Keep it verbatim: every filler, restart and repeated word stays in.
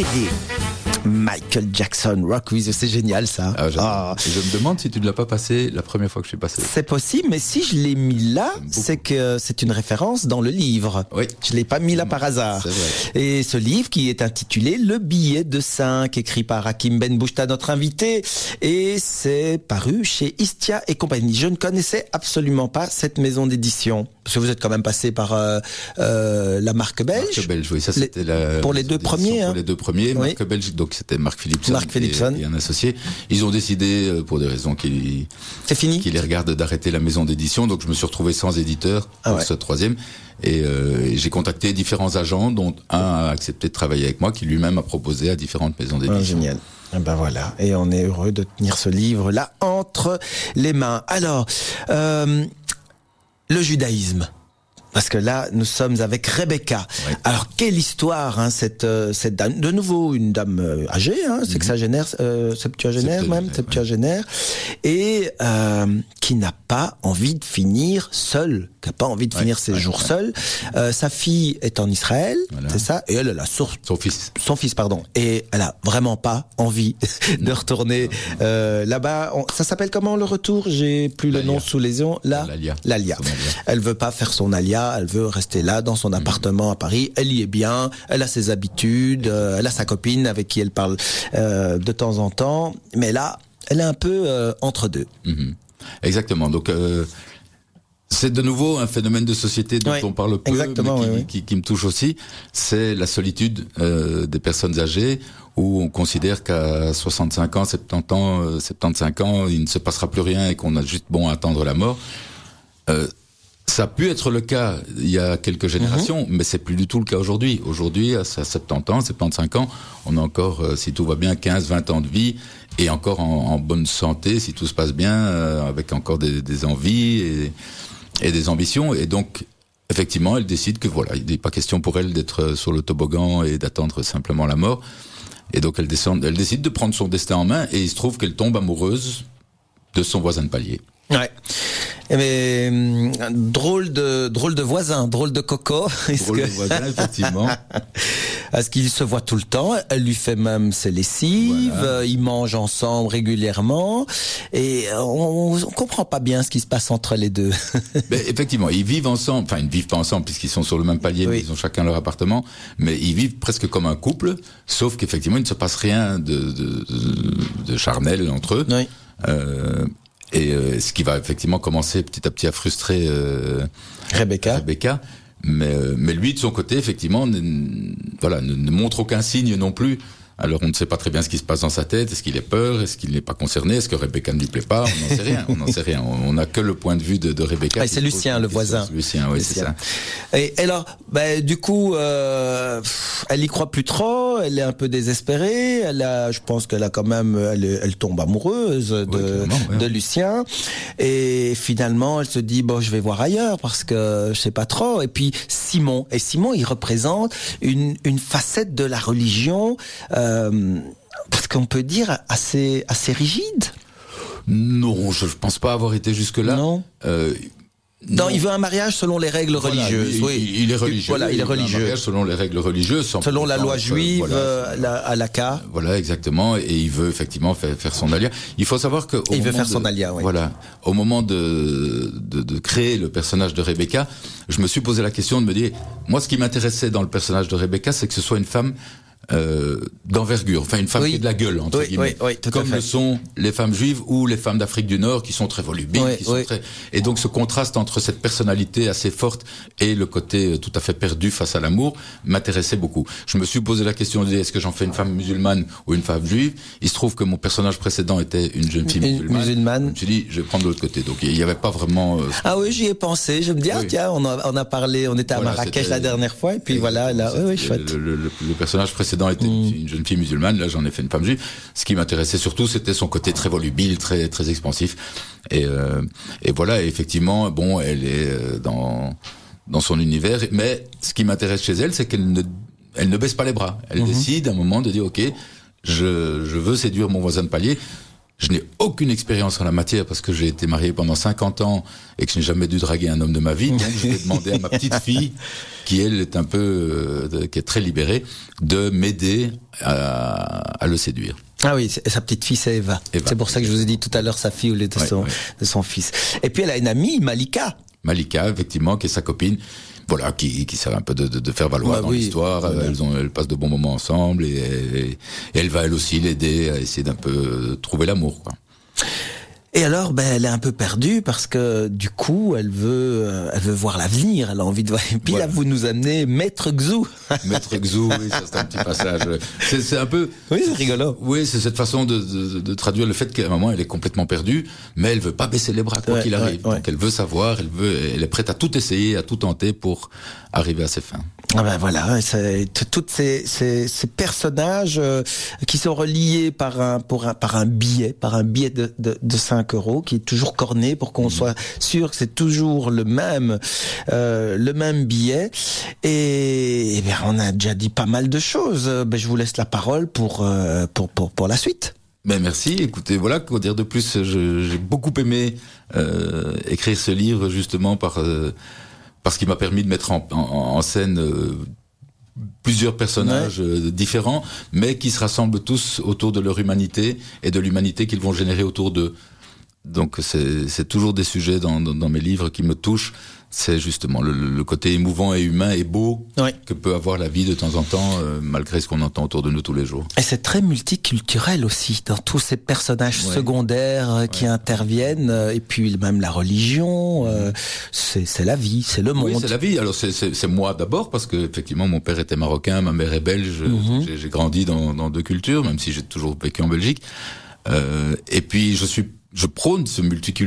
D. Michael Jackson, Rock With You, c'est génial ça. Ah, ah. Et je me demande si tu ne l'as pas passé la première fois que je suis passé. C'est possible, mais si je l'ai mis là, c'est que c'est une référence dans le livre. Oui. Je l'ai pas mis là par hasard. C'est vrai. Et ce livre qui est intitulé Le billet de cinq, écrit par Hakim Ben Bouchta, notre invité, et c'est paru chez Istia et compagnie. Je ne connaissais absolument pas cette maison d'édition. Parce que vous êtes quand même passé par euh, euh, la marque belge. Marque belge, oui, ça c'était les, la pour les deux premiers. Hein. Pour les deux premiers, oui. marque belge, donc c'était Marc Philipson, Marc Philipson. Et, et un associé. Ils ont décidé, pour des raisons qui, c'est fini, qui les regardent, d'arrêter la maison d'édition. Donc je me suis retrouvé sans éditeur ah pour ouais. ce troisième. Et, euh, et j'ai contacté différents agents, dont un a accepté de travailler avec moi, qui lui-même a proposé à différentes maisons d'édition. Ah, génial. Et ben voilà, et on est heureux de tenir ce livre-là entre les mains. Alors, euh, le judaïsme. Parce que là, nous sommes avec Rebecca. Oui. Alors, quelle histoire, hein, cette euh, cette dame. De nouveau, une dame euh, âgée, hein, mm-hmm. sexagénaire, euh, septuagénaire même, ouais. septuagénaire, et euh, qui n'a pas envie de finir seule, qui n'a pas envie de ouais, finir ses ouais, jours ouais. seule. Euh, sa fille est en Israël, voilà. c'est ça, et elle, elle a son, son fils. Son fils, pardon. Et elle a vraiment pas envie de retourner euh, là-bas. On, ça s'appelle comment le retour? J'ai plus L'Alia. Le nom sous les yeux. Là, L'Alia. L'Alia. Elle veut pas faire son Alia. Elle veut rester là dans son appartement à Paris. Elle y est bien. Elle a ses habitudes. Euh, elle a sa copine avec qui elle parle euh, de temps en temps. Mais là, elle est un peu euh, entre deux. Mm-hmm. Exactement. Donc euh, c'est de nouveau un phénomène de société dont oui, on parle peu, mais qui, oui, oui. Qui, qui me touche aussi. C'est la solitude euh, des personnes âgées, où on considère qu'à soixante-cinq ans, soixante-dix ans, euh, soixante-quinze ans, il ne se passera plus rien et qu'on a juste bon à attendre la mort. Euh, Ça a pu être le cas il y a quelques générations, mmh. mais c'est plus du tout le cas aujourd'hui. Aujourd'hui, à soixante-dix ans, soixante-quinze ans, on a encore, euh, si tout va bien, quinze, vingt ans de vie, et encore en, en bonne santé, si tout se passe bien, euh, avec encore des, des envies et, et des ambitions. Et donc, effectivement, elle décide que voilà, il n'est pas question pour elle d'être sur le toboggan et d'attendre simplement la mort. Et donc, elle, descend, elle décide de prendre son destin en main, et il se trouve qu'elle tombe amoureuse de son voisin de palier. Ouais. Mais drôle de drôle de voisin, drôle de coco. Drôle que... de voisin, effectivement. Parce qu'ils se voient tout le temps. Elle lui fait même ses lessives. Voilà. Ils mangent ensemble régulièrement. Et on, on comprend pas bien ce qui se passe entre les deux. Mais effectivement, ils vivent ensemble. Enfin, ils ne vivent pas ensemble puisqu'ils sont sur le même palier, oui. mais ils ont chacun leur appartement. Mais ils vivent presque comme un couple, sauf qu'effectivement, il ne se passe rien de, de, de, de charnel entre eux. Oui. Euh, Et euh, ce qui va effectivement commencer petit à petit à frustrer euh, Rebecca. Rebecca. Mais, euh, mais lui, de son côté, effectivement, ne, voilà, ne, ne montre aucun signe non plus. Alors, on ne sait pas très bien ce qui se passe dans sa tête. Est-ce qu'il est peur? Est-ce qu'il n'est pas concerné? Est-ce que Rebecca ne lui plaît pas? On n'en sait rien. On n'en sait rien. On n'a que le point de vue de, de Rebecca. Ouais, c'est Lucien, le voisin. C'est Lucien, oui, c'est ça. Et alors, bah, du coup, euh, elle y croit plus trop. Elle est un peu désespérée. Elle a, je pense qu'elle a quand même, elle, elle tombe amoureuse de, ouais, ouais. de Lucien. Et finalement, elle se dit bon, je vais voir ailleurs parce que je sais pas trop. Et puis Simon. Et Simon, il représente une une facette de la religion. Euh, Euh, parce qu'on peut dire assez assez rigide. Non, je ne pense pas avoir été jusque là. Non. Euh, non, non, il veut un mariage selon les règles voilà, religieuses. Il, oui, il, il est religieux. Voilà, il est religieux. Un mariage selon les règles religieuses, sans selon la loi être, juive, voilà, euh, la, à la cas. Voilà, exactement. Et il veut effectivement faire, faire son alia. Il faut savoir que au il moment veut faire de, son alia. Oui. Voilà, au moment de, de de créer le personnage de Rebecca, je me suis posé la question de me dire, moi, ce qui m'intéressait dans le personnage de Rebecca, c'est que ce soit une femme Euh, d'envergure, enfin une femme oui. qui a de la gueule entre oui, guillemets, oui, oui, comme le sont les femmes juives ou les femmes d'Afrique du Nord qui sont très volubiles, oui, qui sont oui. très... et donc ce contraste entre cette personnalité assez forte et le côté tout à fait perdu face à l'amour m'intéressait beaucoup. Je me suis posé la question de est-ce que j'en fais une femme musulmane ou une femme juive. Il se trouve que mon personnage précédent était une jeune fille une musulmane. musulmane. Je me suis dit je vais prendre de l'autre côté. Donc il n'y avait pas vraiment. Euh, ah oui, j'y ai pensé. Je me dis ah oui. tiens, on a, on a parlé, on était à voilà, Marrakech la dernière fois et puis et voilà là, oui, oui, chouette. Le, le, le, le personnage précédent était mmh. une jeune une fille musulmane, là j'en ai fait une femme juive. Ce qui m'intéressait surtout, c'était son côté très volubile, très très expansif. Et, euh, et voilà, et effectivement, bon, elle est dans dans son univers. Mais ce qui m'intéresse chez elle, c'est qu'elle ne elle ne baisse pas les bras. Elle mmh. décide à un moment de dire ok, je je veux séduire mon voisin de palier. Je n'ai aucune expérience en la matière parce que j'ai été marié pendant cinquante ans et que je n'ai jamais dû draguer un homme de ma vie. Donc, je vais demander à ma petite fille, qui elle est un peu, euh, de, qui est très libérée, de m'aider à, à le séduire. Ah oui, sa petite fille, c'est Eva. Eva. C'est pour ça que je vous ai dit tout à l'heure sa fille au lieu de, ouais, son, ouais. de son fils. Et puis elle a une amie, Malika. Malika, effectivement, qui est sa copine. Voilà, qui, qui sert un peu de, de, de faire valoir bah, dans oui, l'histoire. Voilà. Elles, ont, elles passent de bons moments ensemble et, et, et elle va elle aussi l'aider à essayer d'un peu trouver l'amour, quoi. Et alors, ben, elle est un peu perdue parce que du coup, elle veut, euh, elle veut voir l'avenir. Elle a envie de voir. Et puis voilà. Là, vous nous amenez Maître Xou. Maître Xou, oui, ça c'est un petit passage. C'est, c'est un peu. Oui, c'est rigolo. Oui, c'est cette façon de, de, de traduire le fait qu'à un moment, elle est complètement perdue, mais elle veut pas baisser les bras quoi ouais, qu'il arrive. Ouais, ouais. Donc, elle veut savoir, elle veut, elle est prête à tout essayer, à tout tenter pour arriver à ses fins. Ah ben voilà, c'est toutes ces, ces, ces personnages euh, qui sont reliés par un, pour un, par un billet, par un billet de, de, de cinq euros qui est toujours corné pour qu'on mmh. soit sûr que c'est toujours le même, euh, le même billet. Et, et bien, on a déjà dit pas mal de choses. Ben, je vous laisse la parole pour, euh, pour, pour, pour la suite. Ben merci. Écoutez, voilà, quoi dire de plus. Je, j'ai beaucoup aimé euh, écrire ce livre justement par. Euh, parce qu'il m'a permis de mettre en, en, en scène euh, plusieurs personnages ouais. euh, différents, mais qui se rassemblent tous autour de leur humanité et de l'humanité qu'ils vont générer autour d'eux. Donc c'est, c'est toujours des sujets dans, dans, dans mes livres qui me touchent. C'est justement le, le côté émouvant et humain et beau ouais. que peut avoir la vie de temps en temps, euh, malgré ce qu'on entend autour de nous tous les jours. Et c'est très multiculturel aussi, dans tous ces personnages ouais. secondaires euh, qui ouais. interviennent, euh, et puis même la religion, euh, c'est, c'est la vie, c'est le monde. Oui, c'est la vie. Alors c'est, c'est, c'est moi d'abord, parce que effectivement mon père était marocain, ma mère est belge, mm-hmm. j'ai, j'ai grandi dans, dans deux cultures, même si j'ai toujours vécu en Belgique. Euh, et puis je suis, je prône ce multiculturalisme.